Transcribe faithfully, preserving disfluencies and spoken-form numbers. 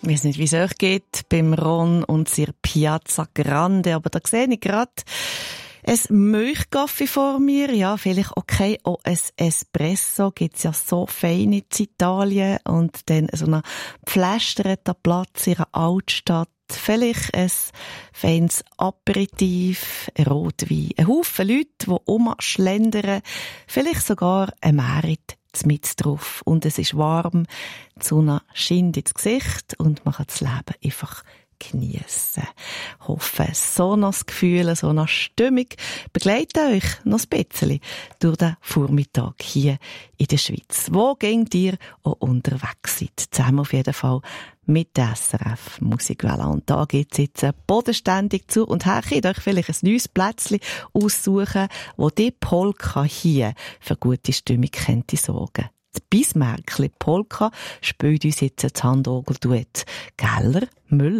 Ich weiss nicht, wie es euch geht beim Ron und Sir Piazza Grande, aber da sehe ich gerade ein Milchkaffee vor mir. Ja, vielleicht okay, auch ein Espresso. Gibt's ja so fein in Italien. Und dann so ein gepflasterter Platz in einer Altstadt. Vielleicht ein feines Aperitif, ein Rotwein. Ein Haufen Leute, die rumschlendern. Vielleicht sogar ein Merit mit drauf. Und es ist warm, die Sonne scheint ins Gesicht und man kann das Leben einfach geniessen. Ich hoffe, so ein Gefühl, so eine Stimmung begleitet euch noch ein bisschen durch den Vormittag hier in der Schweiz. Wo geht ihr auch unterwegs seid? Zusammen auf jeden Fall mit der S R F Musikwelle. Und da geht's jetzt bodenständig zu und her könnt euch vielleicht ein neues Plätzchen aussuchen, wo die Polka hier für gute Stimmung könnte sorgen. Das Bismärkli Polka spielt uns jetzt das Handorgelduett Geller Müller.